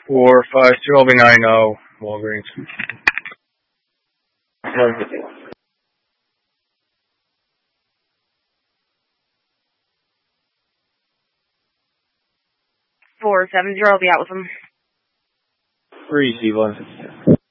452 LB90 Walgreens. 470, I'll be out with them. Receive 152.